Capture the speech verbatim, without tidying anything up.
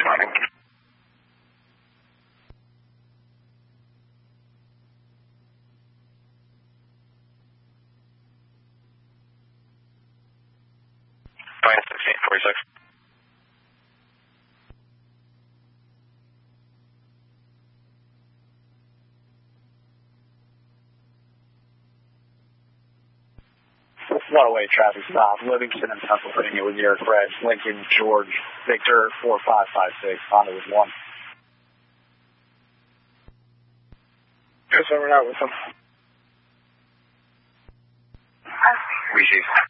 Morning. Fine, sixteen forty-six. One-way traffic stop, Livingston and Pennsylvania with New York Reds, Lincoln, George, Victor, four five five six, Honda with one. Yes, I'm out with them. Receive.